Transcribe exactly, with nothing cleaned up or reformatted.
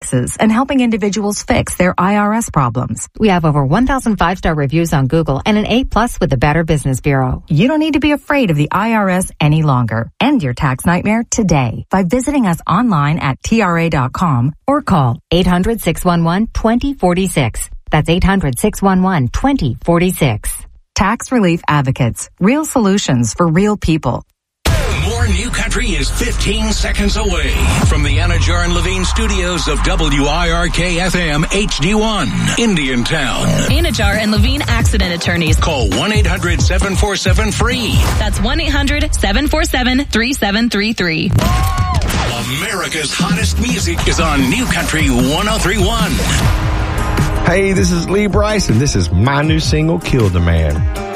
taxes and helping individuals fix their I R S problems. We have over one thousand five-star reviews on Google and an A plus with the Better Business Bureau. You don't need to be afraid of the I R S any longer. End your tax nightmare today by visiting us online at T R A dot com or call eight hundred, six one one, two zero four six. That's eight hundred, six one one, two zero four six. Tax Relief Advocates. Real solutions for real people. More New Country is fifteen seconds away from the Anajar and Levine studios of W I R K F M H D one, Indiantown. Anajar and Levine accident attorneys. Call one eight hundred, seven four seven, free. That's one eight hundred, seven four seven, three seven three three. America's hottest music is on New Country one oh three point one. Hey, this is Lee Bryson. This is my new single, Kill the Man.